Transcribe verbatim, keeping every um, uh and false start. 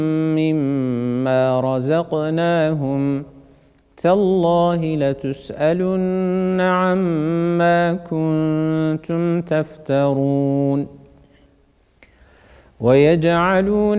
مما رزقناهم تالله لتسألن عما كنتم تفترون ويجعلون